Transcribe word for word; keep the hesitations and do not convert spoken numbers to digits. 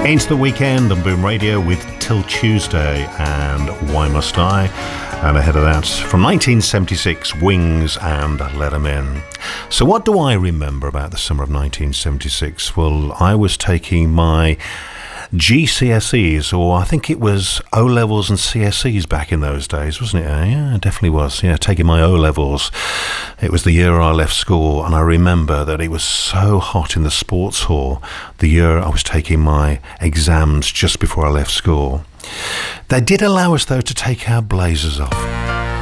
Into the weekend on Boom Radio with Till Tuesday and Why Must I? And ahead of that, from nineteen seventy-six, Wings and Let 'Em In. So what do I remember about the summer of nineteen seventy-six? Well, I was taking my G C S Es, or I think it was O-levels and C S Es back in those days, wasn't it? Uh, yeah, it definitely was. Yeah, taking my O-levels. It was the year I left school, and I remember that it was so hot in the sports hall the year I was taking my exams just before I left school. They did allow us, though, to take our blazers off.